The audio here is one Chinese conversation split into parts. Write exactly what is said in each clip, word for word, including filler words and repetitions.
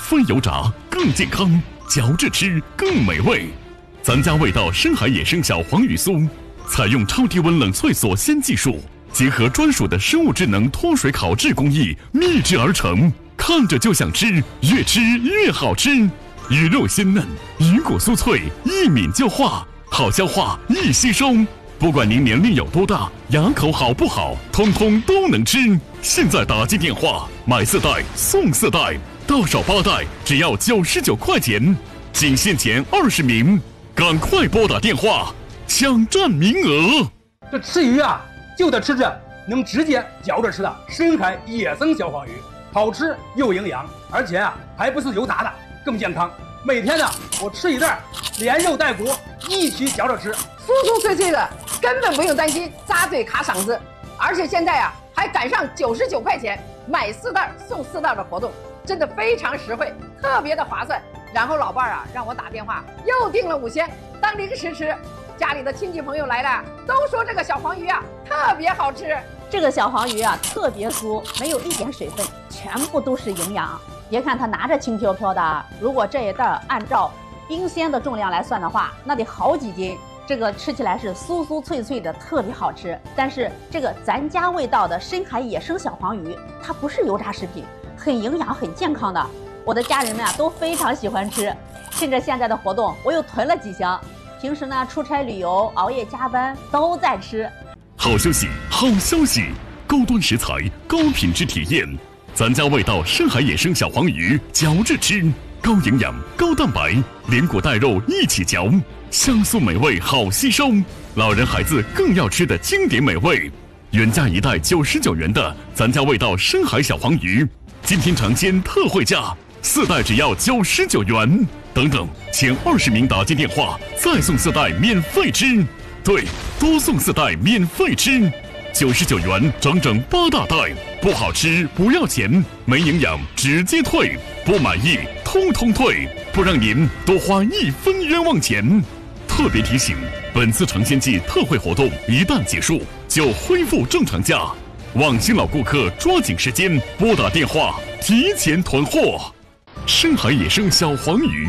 非油炸更健康，嚼着吃更美味。咱家味道深海野生小黄鱼酥，采用超低温冷萃锁鲜技术，结合专属的生物智能脱水烤制工艺秘制而成，看着就想吃，越吃越好吃。鱼肉鲜嫩，鱼骨酥脆，一抿就化，好消化，易吸收。不管您年龄有多大，牙口好不好，通通都能吃。现在打进电话，买四袋送四袋，到手八袋只要九十九块钱，仅限前二十名，赶快拨打电话抢占名额。 这吃鱼啊，就得吃着能直接嚼着吃的深海野生小黄鱼，好吃又营养，而且啊还不是油炸的，更健康。每天呢，我吃一袋，连肉带骨一起嚼着吃， 酥酥脆脆的，根本不用担心扎嘴卡嗓子。而且现在啊，还赶上九十九块钱买四袋送四袋的活动，真的非常实惠，特别的划算。然后老伴儿啊，让我打电话又订了五箱当零食吃。家里的亲戚朋友来了，都说这个小黄鱼啊特别好吃。 这个小黄鱼啊特别酥，没有一点水分，全部都是营养。别看它拿着轻飘飘的，如果这一袋按照冰鲜的重量来算的话，那得好几斤。这个吃起来是酥酥脆脆的，特别好吃。但是这个咱家味道的深海野生小黄鱼，它不是油炸食品，很营养很健康的。我的家人们啊都非常喜欢吃。趁着现在的活动，我又囤了几箱。平时呢出差旅游、熬夜加班都在吃。 好消息，好消息！高端食材，高品质体验。咱家味道深海野生小黄鱼，嚼着吃，高营养、高蛋白，连骨带肉一起嚼，香酥美味，好吸收。老人孩子更要吃的经典美味。原价一袋九十九元的咱家味道深海小黄鱼，今天尝鲜特惠价，四袋只要九十九元。等等，前二十名打进电话，再送四袋免费吃。对，多送四袋免费吃。九十九元整整八大袋，不好吃不要钱，没营养直接退，不满意通通退，不让您多花一分冤枉钱。特别提醒，本次尝鲜季特惠活动一旦结束，就恢复正常价，望新老顾客抓紧时间拨打电话提前囤货。深海野生小黄鱼，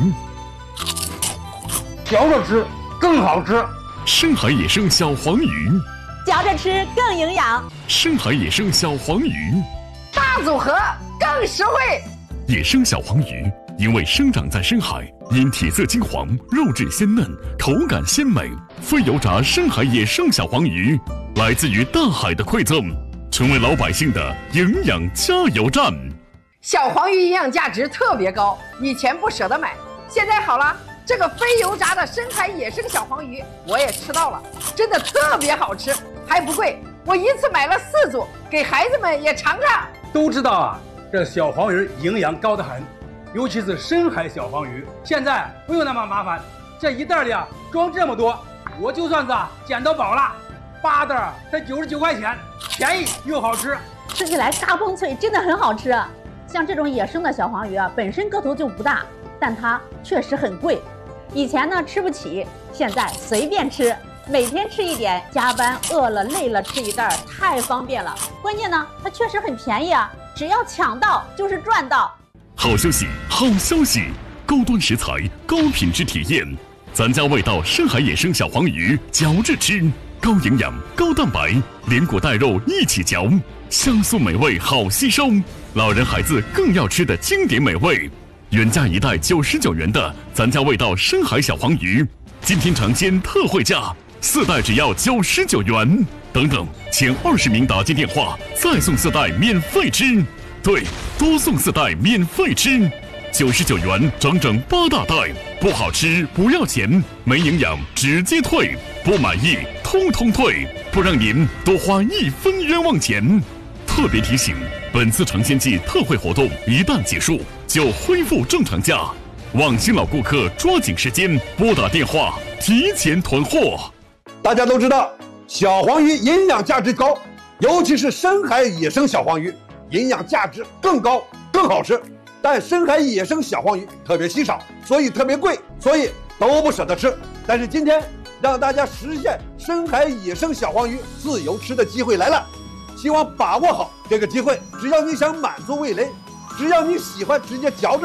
嚼着吃更好吃。 深海野生小黄鱼， 嚼着吃更营养。 深海野生小黄鱼， 大组合更实惠。 野生小黄鱼因为生长在深海，因体色金黄、肉质鲜嫩、口感鲜美，非油炸深海野生小黄鱼来自于大海的馈赠，成为老百姓的营养加油站。 小黄鱼营养价值特别高，以前不舍得买，现在好了，这个非油炸的深海野生小黄鱼我也吃到了，真的特别好吃，还不贵。我一次买了四组，给孩子们也尝尝。 都知道啊，这小黄鱼营养高得很，尤其是深海小黄鱼，现在不用那么麻烦，这一袋里啊装这么多，我就算是啊捡到宝了。八袋才九十九块钱，便宜又好吃， 吃起来嘎嘣脆，真的很好吃。像这种野生的小黄鱼啊，本身个头就不大，但它确实很贵。以前呢吃不起，现在随便吃，每天吃一点，加班饿了累了吃一袋，太方便了。关键呢，它确实很便宜啊，只要抢到就是赚到。 好消息，好消息！高端食材，高品质体验，咱家味道深海野生小黄鱼，嚼着吃，高营养、高蛋白，连骨带肉一起嚼，香酥美味，好吸收。老人孩子更要吃的经典美味。原价一袋九十九元的咱家味道深海小黄鱼，今天尝鲜特惠价，四袋只要九十九元。等等，前二十名打进电话，再送四袋免费吃。对，多送四袋免费吃。九十九元整整八大袋，不好吃不要钱，没营养直接退，不满意通通退，不让您多花一分冤枉钱。特别提醒，本次尝鲜季特惠活动一旦结束，就恢复正常价，望新老顾客抓紧时间拨打电话提前囤货。 大家都知道，小黄鱼营养价值高，尤其是深海野生小黄鱼，营养价值更高，更好吃。但深海野生小黄鱼特别稀少，所以特别贵，所以都不舍得吃。但是今天让大家实现深海野生小黄鱼自由吃的机会来了，希望把握好这个机会。只要你想满足味蕾，只要你喜欢直接嚼着